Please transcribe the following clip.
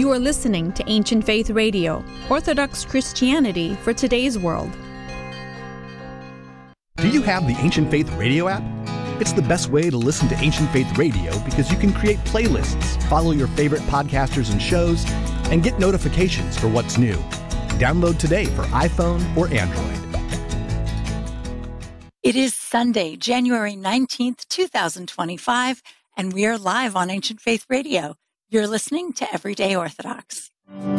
You are listening to Ancient Faith Radio, Orthodox Christianity for today's world. Do you have the Ancient Faith Radio app? It's the best way to listen to Ancient Faith Radio because you can create playlists, follow your favorite podcasters and shows, and get notifications for what's new. Download today for iPhone or Android. It is Sunday, January 19th, 2025, and we are live on Ancient Faith Radio. You're listening to Everyday Orthodox.